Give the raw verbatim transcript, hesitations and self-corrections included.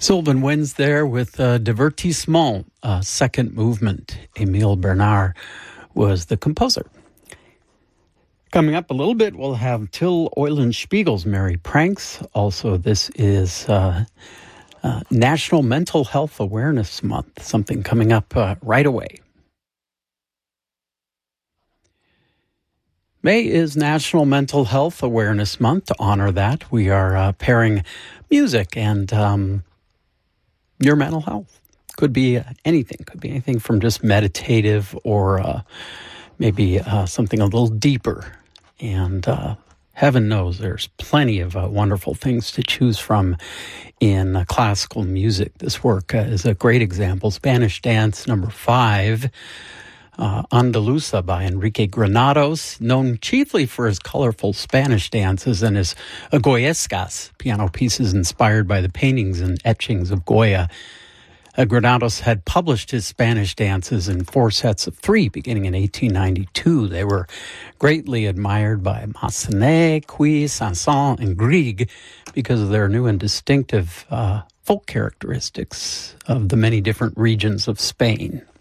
Sylvan wins there with uh, Divertissement, uh, second movement. Emile Bernard was the composer. Coming up a little bit, we'll have Till Eulenspiegel's Merry Pranks. Also, this is uh, uh, National Mental Health Awareness Month, something coming up uh, right away. May is National Mental Health Awareness Month. To honor that, we are uh, pairing music and um, your mental health. Could be anything. Could be anything from just meditative or uh, maybe uh, something a little deeper. And uh, heaven knows there's plenty of uh, wonderful things to choose from in uh, classical music. This work uh, is a great example. Spanish Dance number five, uh, Andaluza by Enrique Granados, known chiefly for his colorful Spanish dances and his Goyescas, piano pieces inspired by the paintings and etchings of Goya. Uh, Granados had published his Spanish dances in four sets of three, beginning in eighteen ninety-two. They were greatly admired by Massenet, Cui, Sanson, and Grieg because of their new and distinctive uh, folk characteristics of the many different regions of Spain.